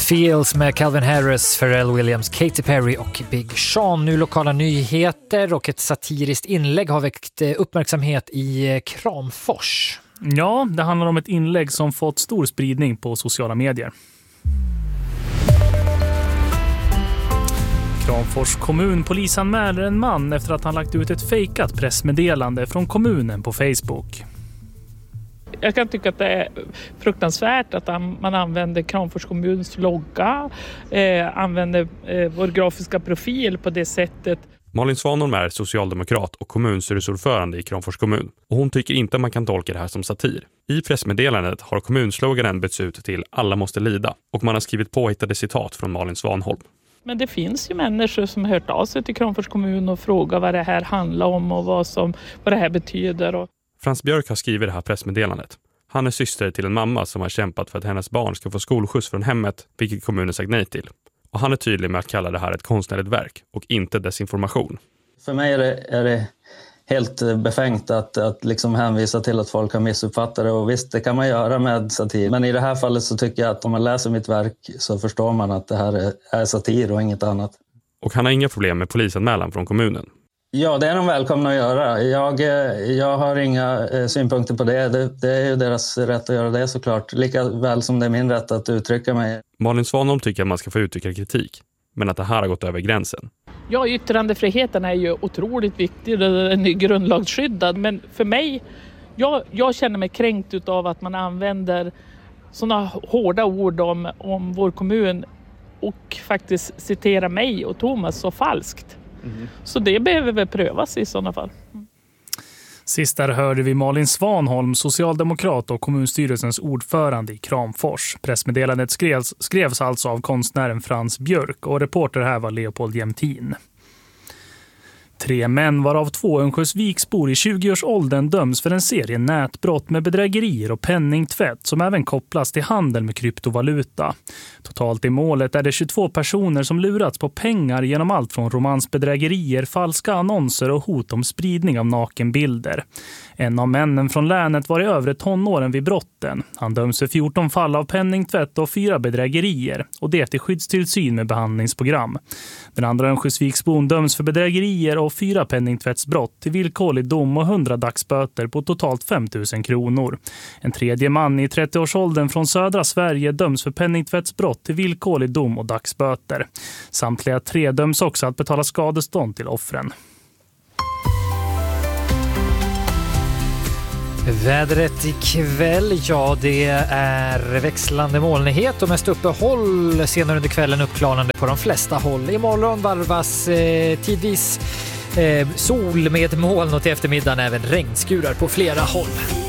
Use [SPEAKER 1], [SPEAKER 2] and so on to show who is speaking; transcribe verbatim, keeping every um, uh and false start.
[SPEAKER 1] Feels med Calvin Harris, Pharrell Williams, Katy Perry och Big Sean. Nu lokala nyheter och ett satiriskt inlägg har väckt uppmärksamhet i Kramfors.
[SPEAKER 2] Ja, det handlar om ett inlägg som fått stor spridning på sociala medier. Kramfors kommun polisanmäler en man efter att han lagt ut ett fejkat pressmeddelande från kommunen på Facebook.
[SPEAKER 3] Jag kan tycka att det är fruktansvärt att man använder Kramfors kommuns logga, eh, använder eh, vår grafiska profil på det sättet.
[SPEAKER 4] Malin Svanholm är socialdemokrat och kommunstyrelseordförande i Kramfors kommun. Och hon tycker inte man kan tolka det här som satir. I pressmeddelandet har kommunsloganen bytts ut till Alla måste lida. Och man har skrivit påhittade citat från Malin Svanholm.
[SPEAKER 3] Men det finns ju människor som har hört av sig till Kramfors kommun och frågar vad det här handlar om och vad, som, vad det här betyder. Och
[SPEAKER 4] Frans Björk har skrivit det här pressmeddelandet. Han är syster till en mamma som har kämpat för att hennes barn ska få skolskjuts från hemmet, vilket kommunen sagt nej till. Och han är tydlig med att kalla det här ett konstnärligt verk och inte desinformation.
[SPEAKER 5] För mig är det, är det helt befängt att, att liksom hänvisa till att folk har missuppfattat det. Och visst, det kan man göra med satir. Men i det här fallet så tycker jag att om man läser mitt verk så förstår man att det här är, är satir och inget annat.
[SPEAKER 4] Och han har inga problem med polisanmälan från kommunen.
[SPEAKER 5] Ja, det är de välkomna att göra. Jag, jag har inga synpunkter på det. det. Det är ju deras rätt att göra det såklart. Lika väl som det är min rätt att uttrycka mig.
[SPEAKER 4] Malin Svanholm tycker att man ska få uttrycka kritik. Men att det här har gått över gränsen.
[SPEAKER 3] Ja, yttrandefriheten är ju otroligt viktig. Den är grundlagsskyddad. Men för mig, jag, jag känner mig kränkt av att man använder sådana hårda ord om, om vår kommun. Och faktiskt citerar mig och Thomas så falskt. Mm. Så det behöver väl prövas i sådana fall. Mm.
[SPEAKER 2] Sist där hörde vi Malin Svanholm, socialdemokrat och kommunstyrelsens ordförande i Kramfors. Pressmeddelandet skrevs, skrevs alltså av konstnären Frans Björk och reporter här var Leopold Jämtin. Tre män varav två Örnsköldsviksbor i tjugoårsåldern döms för en serie nätbrott med bedrägerier och penningtvätt som även kopplas till handel med kryptovaluta. Totalt i målet är det tjugotvå personer som lurats på pengar genom allt från romansbedrägerier, falska annonser och hot om spridning av nakenbilder. En av männen från länet var i övre tonåren vid brotten. Han döms för fjorton fall av penningtvätt och fyra bedrägerier och det till skyddstillsyn med behandlingsprogram. Den andra Örnsköldsviksbon döms för bedrägerier och fyra penningtvättsbrott till villkorlig dom och hundra dagsböter på totalt fem tusen kronor. En tredje man i trettioårsåldern från södra Sverige döms för penningtvättsbrott till villkorlig dom och dagsböter. Samtliga tre döms också att betala skadestånd till offren.
[SPEAKER 1] Vädret ikväll, ja det är växlande molnighet och mest uppehåll, senare under kvällen uppklarande på de flesta håll. Imorgon varvas eh, tidvis eh, sol med moln och till eftermiddagen även regnskurar på flera håll.